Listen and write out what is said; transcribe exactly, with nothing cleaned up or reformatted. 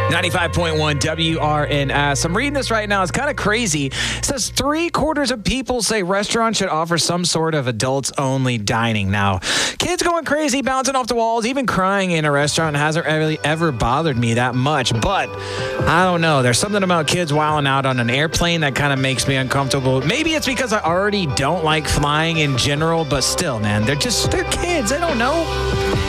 ninety-five point one W R N S. I'm reading this right now. It's kind of crazy. It says three quarters of people say restaurants should offer some sort of adults-only dining. Now, kids going crazy, bouncing off the walls, even crying in a restaurant hasn't really ever bothered me that much. But I don't know. There's something about kids wilding out on an airplane that kind of makes me uncomfortable. Maybe it's because I already don't like flying in general, but still, man, they're just, they're kids. They don't know.